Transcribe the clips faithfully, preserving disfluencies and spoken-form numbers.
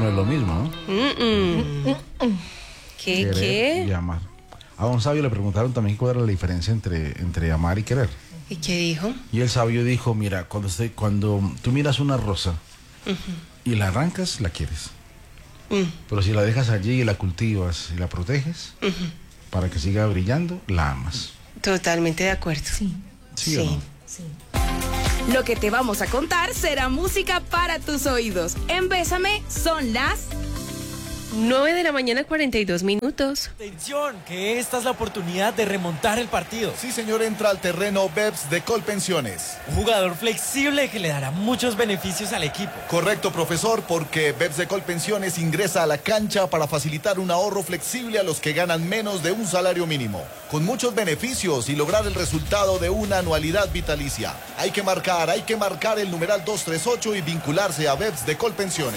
no es lo mismo, ¿no? Mm-mm. ¿Qué, Querer qué? y amar. A un sabio le preguntaron también cuál era la diferencia entre, entre amar y querer. ¿Y qué dijo? Y el sabio dijo, mira, cuando, usted, cuando tú miras una rosa Uh-huh. y la arrancas, la quieres. Mm. Pero si la dejas allí y la cultivas y la proteges, Uh-huh. para que siga brillando, la amas. Totalmente de acuerdo. Sí. ¿Sí, o no? Sí. Lo que te vamos a contar será música para tus oídos. En Bésame son las... nueve de la mañana, cuarenta y dos minutos. Atención, que esta es la oportunidad de remontar el partido. Sí, señor, entra al terreno Beps de Colpensiones. Un jugador flexible que le dará muchos beneficios al equipo. Correcto, profesor, porque Beps de Colpensiones ingresa a la cancha para facilitar un ahorro flexible a los que ganan menos de un salario mínimo, con muchos beneficios y lograr el resultado de una anualidad vitalicia. Hay que marcar, hay que marcar el numeral dos tres ocho y vincularse a Beps de Colpensiones.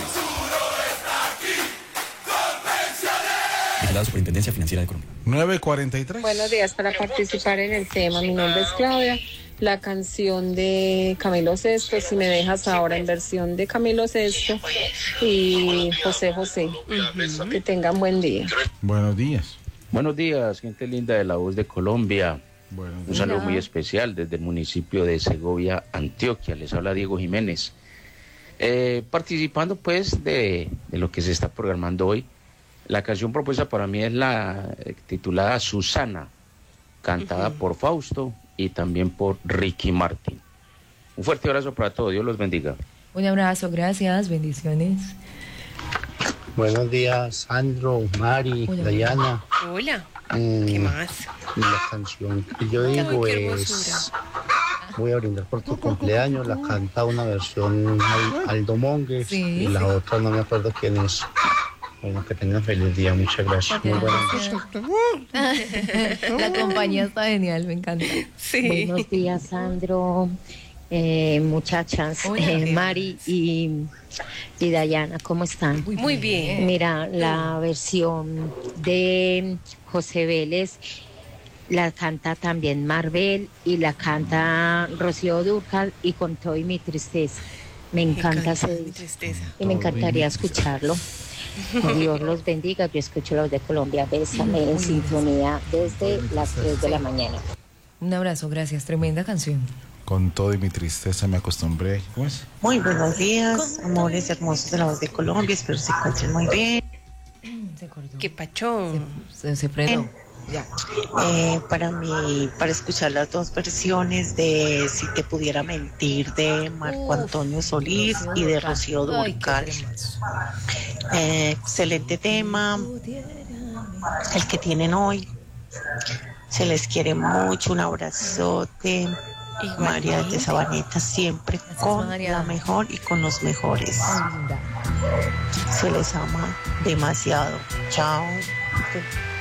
La Superintendencia Financiera de Colombia. nueve cuarenta y tres. Buenos días, para participar en el tema. Mi nombre es Claudia. La canción de Camilo Sesto, Si me dejas ahora, en versión de Camilo Sesto y José José. Uh-huh. Que tengan buen día. Buenos días. Buenos días, gente linda de La Voz de Colombia. Buenos días. Un saludo muy especial desde el municipio de Segovia, Antioquia. Les habla Diego Jiménez. Eh, participando pues de, de lo que se está programando hoy. La canción propuesta para mí es la eh, titulada Susana, cantada uh-huh. por Fausto y también por Ricky Martin. Un fuerte abrazo para todos, Dios los bendiga. Un abrazo, gracias, bendiciones. Buenos días, Sandro, Mari, Hola. Dayana. Hola. Mm, ¿Qué más? La canción que yo digo Ay, qué es Voy a brindar por tu cumpleaños. La canta una versión Aldo Monges Sí. y la otra no me acuerdo quién es. Bueno, que tengan feliz día, muchas gracias. Muy buenas noches. La compañía está genial, me encanta. Sí. Buenos días, Sandro, eh, muchachas, Hola. eh, Mari y, y Dayana, ¿cómo están? Muy bien. Mira, la versión de José Vélez la canta también Marvel y la canta Rocío Dúrcal y Con todo y mi tristeza. Me encanta ese Mi tristeza. y me encantaría escucharlo. Dios los bendiga. Yo escucho los de Colombia. Bésame en sintonía desde las tres de la mañana. Un abrazo, gracias, tremenda canción. Con todo y mi tristeza me acostumbré. ¿Cómo es? Muy buenos días, amores hermosos de La Voz de Colombia. Espero se encuentren muy bien. Se cortó. Qué pachón. Se, se frenó. Ya. Eh, para mí, para escuchar las dos versiones de Si te pudiera mentir de Marco Antonio Solís y de Rocío Dúrcal. Eh, excelente tema, el que tienen hoy. Se les quiere mucho, un abrazote. María de Sabaneta, siempre con la mejor y con los mejores. Se les ama demasiado. Chao.